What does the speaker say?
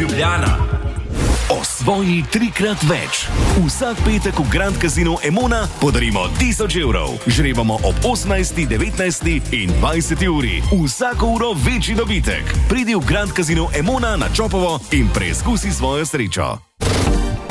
Ljubljana. Osvoji trikrat več. Vsak petek v Grand Casino Emona podarimo 1000 evrov. Žrebamo ob 18., 19. in 20. uri. Vsako uro večji dobitek. Pridi v Grand Casino Emona na Čopovo in preizkusi svojo srečo.